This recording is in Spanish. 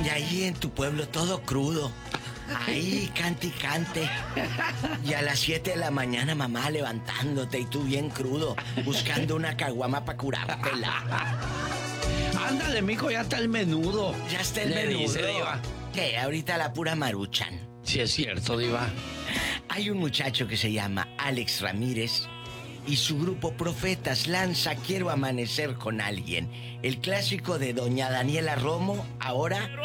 Y ahí en tu pueblo todo crudo. Ahí cante y cante. Y a las 7 de la mañana mamá levantándote y tú bien crudo, buscando una caguama para curártela. Ándale, mijo, ya está el menudo. Ya está el Le menudo. dice, Diva. ¿Qué? Ahorita la pura maruchan. Sí, es cierto, Diva. Hay un muchacho que se llama Alex Ramírez y su grupo Profetas lanza Quiero amanecer con alguien. El clásico de doña Daniela Romo, ahora